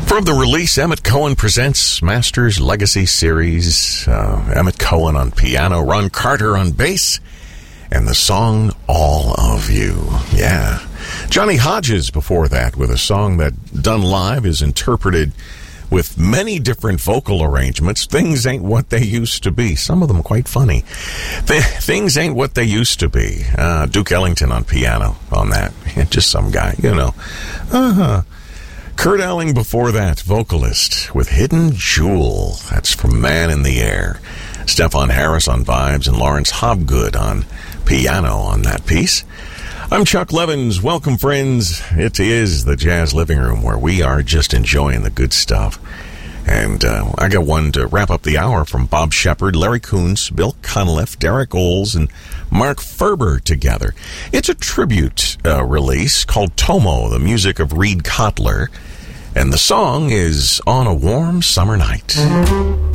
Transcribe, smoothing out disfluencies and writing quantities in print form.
From the release, Emmett Cohen presents Masters Legacy Series. Emmett Cohen on piano, Ron Carter on bass, and the song All of You. Yeah. Johnny Hodges before that with a song that done live is interpreted with many different vocal arrangements. Things ain't what they used to be. Some of them quite funny. Things ain't what they used to be. Duke Ellington on piano on that. Just some guy, you know. Kurt Elling before that, vocalist with Hidden Jewel. That's from Man in the Air. Stefan Harris on vibes and Lawrence Hobgood on piano on that piece. I'm Chuck Levins. Welcome, friends. It is the Jazz Living Room where we are just enjoying the good stuff. And I got one to wrap up the hour from Bob Shepard, Larry Coons, Bill Cunliffe, Derek Oles, and Mark Ferber together. It's a tribute release called Tomo, the music of Reed Cotler. And the song is On a Warm Summer Night.